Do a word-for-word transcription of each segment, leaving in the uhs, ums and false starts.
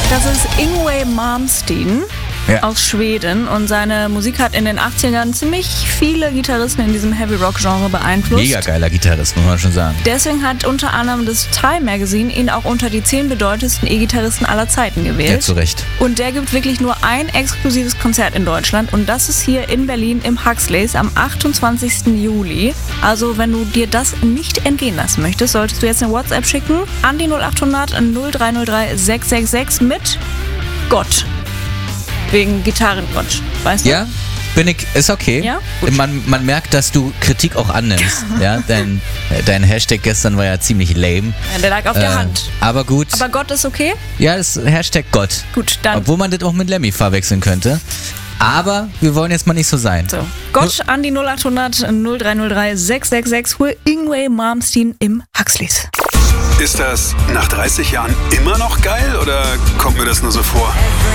Das ist Yngwie Malmsteen. Ja. Aus Schweden, und seine Musik hat in den achtzigern ziemlich viele Gitarristen in diesem Heavy-Rock-Genre beeinflusst. Mega geiler Gitarrist, muss man schon sagen. Deswegen hat unter anderem das Time Magazine ihn auch unter die zehn bedeutendsten E-Gitarristen aller Zeiten gewählt. Ja, zu Recht. Und der gibt wirklich nur ein exklusives Konzert in Deutschland, und das ist hier in Berlin im Huxleys am achtundzwanzigsten Juli. Also wenn du dir das nicht entgehen lassen möchtest, solltest du jetzt eine WhatsApp schicken an die null achthundert null drei null drei sechs sechs sechs mit Gott. Wegen Gitarrengott, weißt du? Ja, bin ich, ist okay. Ja? Man, man merkt, dass du Kritik auch annimmst. Ja, dein, dein Hashtag gestern war ja ziemlich lame. Ja, der lag auf der äh, Hand. Aber gut. Aber Gott ist okay? Ja, das ist Hashtag Gott. Gut, dann. Obwohl man das auch mit Lemmy verwechseln könnte. Aber wir wollen jetzt mal nicht so sein. So, Gott an die null achthundert null drei null drei sechs sechs sechs für Yngwie Malmsteen im Huxleys. Ist das nach dreißig Jahren immer noch geil oder kommt mir das nur so vor?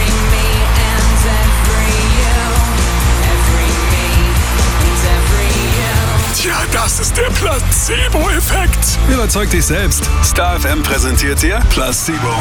Tja, das ist der Placebo-Effekt. Überzeug dich selbst. Star F M präsentiert dir Placebo.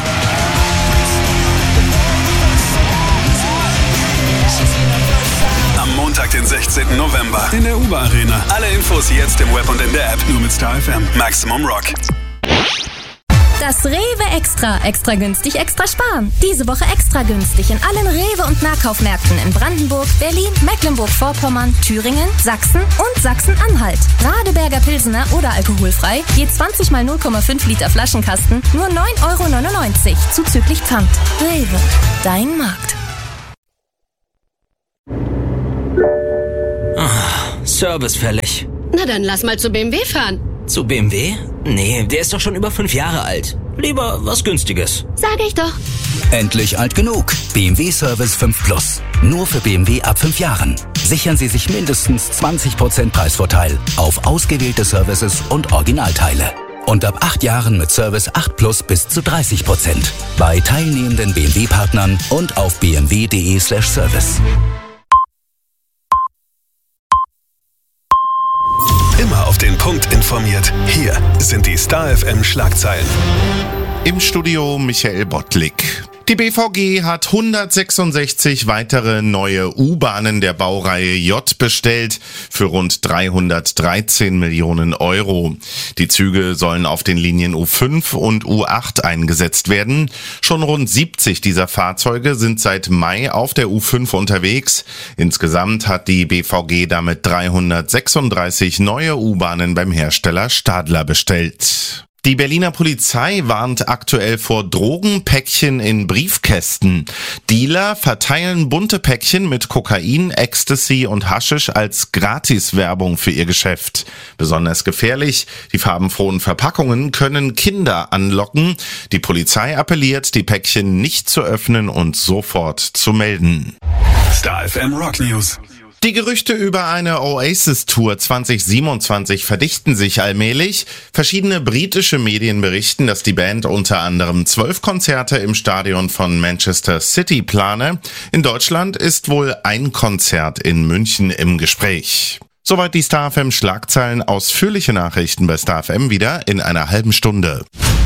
Am Montag, den sechzehnten November in der U B A Arena. Alle Infos jetzt im Web und in der App. Nur mit Star F M. Maximum Rock. Das Rewe Extra. Extra günstig, extra sparen. Diese Woche extra günstig in allen Rewe- und Nahkaufmärkten in Brandenburg, Berlin, Mecklenburg-Vorpommern, Thüringen, Sachsen und Sachsen-Anhalt. Radeberger Pilsener oder alkoholfrei, je zwanzig mal null Komma fünf Liter Flaschenkasten, nur neun Euro neunundneunzig, zuzüglich Pfand. Rewe, dein Markt. Ah, Service fällig. Na dann lass mal zu B M W fahren. Zu B M W? Nee, der ist doch schon über fünf Jahre alt. Lieber was Günstiges. Sag ich doch. Endlich alt genug. B M W Service fünf Plus. Nur für B M W ab fünf Jahren. Sichern Sie sich mindestens zwanzig Prozent Preisvorteil auf ausgewählte Services und Originalteile. Und ab acht Jahren mit Service acht Plus bis zu dreißig Prozent. Bei teilnehmenden B M W-Partnern und auf b m w punkt d e slash service. Immer auf den Punkt informiert. Hier sind die Star F M Schlagzeilen. Im Studio Michael Bottlik. Die B V G hat hundertsechsundsechzig weitere neue U-Bahnen der Baureihe J bestellt für rund dreihundertdreizehn Millionen Euro. Die Züge sollen auf den Linien U fünf und U acht eingesetzt werden. Schon rund siebzig dieser Fahrzeuge sind seit Mai auf der U fünf unterwegs. Insgesamt hat die B V G damit dreihundertsechsunddreißig neue U-Bahnen beim Hersteller Stadler bestellt. Die Berliner Polizei warnt aktuell vor Drogenpäckchen in Briefkästen. Dealer verteilen bunte Päckchen mit Kokain, Ecstasy und Haschisch als Gratiswerbung für ihr Geschäft. Besonders gefährlich, die farbenfrohen Verpackungen können Kinder anlocken. Die Polizei appelliert, die Päckchen nicht zu öffnen und sofort zu melden. Star F M Rock News. Die Gerüchte über eine Oasis-Tour zwanzig siebenundzwanzig verdichten sich allmählich. Verschiedene britische Medien berichten, dass die Band unter anderem zwölf Konzerte im Stadion von Manchester City plane. In Deutschland ist wohl ein Konzert in München im Gespräch. Soweit die Star F M Schlagzeilen. Ausführliche Nachrichten bei Star F M wieder in einer halben Stunde.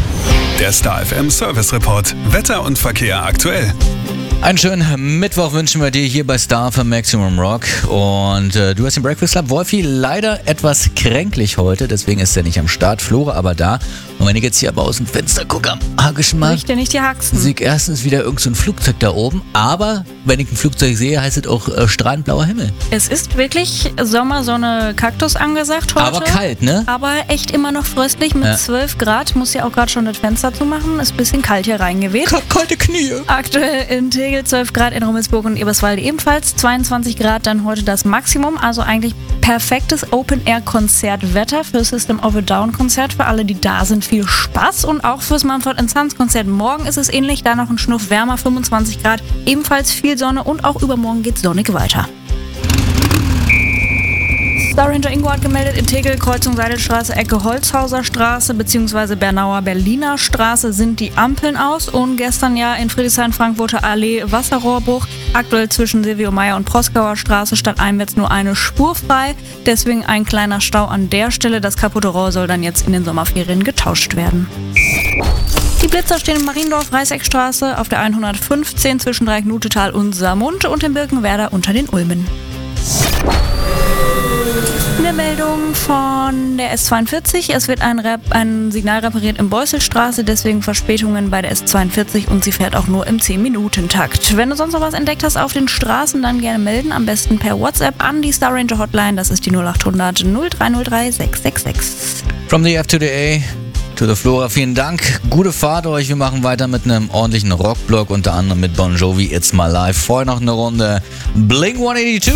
Der Star F M Service Report. Wetter und Verkehr aktuell. Einen schönen Mittwoch wünschen wir dir hier bei Star für Maximum Rock. Und äh, du hast den Breakfast Club. Wolfi leider etwas kränklich heute, deswegen ist er nicht am Start. Flora aber da. Und wenn ich jetzt hier aber aus dem Fenster gucke am Hackischen Markt, Richte nicht die Haxen. sehe ich erstens wieder irgend so ein Flugzeug da oben. Aber wenn ich ein Flugzeug sehe, heißt es auch äh, strahlend blauer Himmel. Es ist wirklich Sommersonne Kaktus angesagt heute. Aber kalt, ne? Aber echt immer noch fröstlich mit Ja. zwölf Grad. Muss ja auch gerade schon das Fenster zumachen. Ist ein bisschen kalt hier reingeweht. Kalte Knie. Aktuell in Tegel zwölf Grad, in Rummelsburg und Eberswalde ebenfalls. zweiundzwanzig Grad dann heute das Maximum. Also eigentlich perfektes Open-Air-Konzertwetter für System of a Down-Konzert. Für alle, die da sind, viel Spaß. Und auch fürs Mumford and Sons Konzert morgen ist es ähnlich. Da noch ein Schnuff wärmer, fünfundzwanzig Grad. Ebenfalls viel Sonne und auch übermorgen geht sonnig weiter. Star Ranger Ingo hat gemeldet, in Tegel, Kreuzung Seidelstraße, Ecke Holzhauser Straße bzw. Bernauer Berliner Straße sind die Ampeln aus. Und gestern ja in Friedrichshain Frankfurter Allee Wasserrohrbruch. Aktuell zwischen Silvio Meyer und Proskauer Straße stadteinwärts nur eine Spur frei. Deswegen ein kleiner Stau an der Stelle. Das kaputte Rohr soll dann jetzt in den Sommerferien getauscht werden. Die Blitzer stehen in Mariendorf, Reißeckstraße auf der hundertfünfzehn zwischen Dreiecknutetal und Saarmund und in Birkenwerder unter den Ulmen. Eine Meldung von der S zweiundvierzig. Es wird ein, Rep- ein Signal repariert in Beusselstraße, deswegen Verspätungen bei der S zweiundvierzig und sie fährt auch nur im zehn-Minuten-Takt. Wenn du sonst noch was entdeckt hast auf den Straßen, dann gerne melden, am besten per WhatsApp an die Star Ranger Hotline, das ist die null acht hundert null drei null drei sechs sechs sechs. From the F to the A to the Flora, vielen Dank. Gute Fahrt euch. Wir machen weiter mit einem ordentlichen Rockblock, unter anderem mit Bon Jovi, It's My Life. Vorher noch eine Runde Blink one eighty-two.